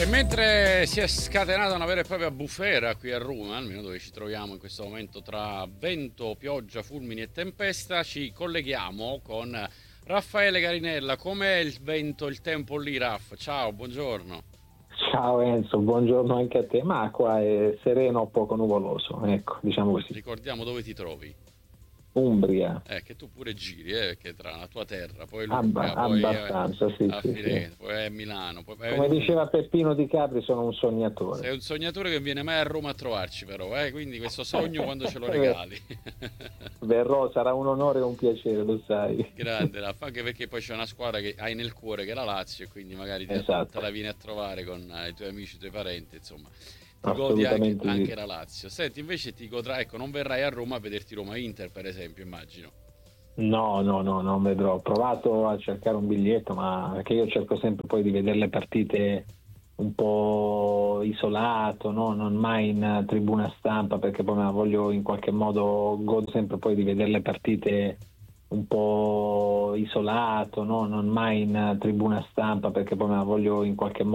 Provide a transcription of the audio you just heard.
E mentre si è scatenata una vera e propria bufera qui a Roma, almeno dove ci troviamo in questo momento tra vento, pioggia, fulmini e tempesta, ci colleghiamo con Raffaele Carinella. Com'è il vento, il tempo lì, Raff? Ciao, buongiorno. Ciao Enzo, buongiorno anche a te. Ma qua è sereno, poco nuvoloso, ecco, diciamo così. Ricordiamo dove ti trovi. Umbria, Che tu pure giri, che tra la tua terra, poi l'Umbria, poi abbastanza, sì, a sì, sì. Firenze, poi a Milano, poi vai Come ovunque. diceva Peppino Di Capri, sono un Sei sognatore. un sognatore che viene mai a Roma a trovarci, però, quindi questo sogno quando ce lo Ver- regali. Verrò, sarà un onore e un piacere, lo sai. Grande Raffa, anche perché poi c'è una squadra che hai nel cuore che è la Lazio e quindi magari te Esatto, la vieni a trovare con i tuoi amici, i tuoi parenti, insomma, ti godi assolutamente anche sì. la Lazio. Senti, invece ti godrai, ecco, non verrai a Roma a vederti Roma-Inter, per esempio, immagino. No, no, no, non vedrò. Ho provato a cercare un biglietto, ma perché io cerco sempre poi di vedere le partite un po' isolato, no? Non mai in tribuna stampa, perché poi me la voglio in qualche modo, godo sempre poi di vedere le partite un po' isolato, no? Non mai in tribuna stampa, perché poi me la voglio in qualche modo